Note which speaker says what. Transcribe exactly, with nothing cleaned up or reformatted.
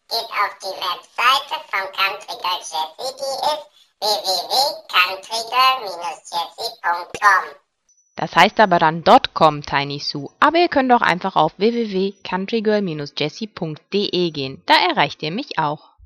Speaker 1: geht auf die Webseite von Country Girl Jessie, die ist w w w punkt country girl jessie punkt com.
Speaker 2: Das heißt aber dann .com, Tiny Sue. Aber ihr könnt auch einfach auf w w w punkt country girl jessie punkt d e gehen. Da erreicht ihr mich auch.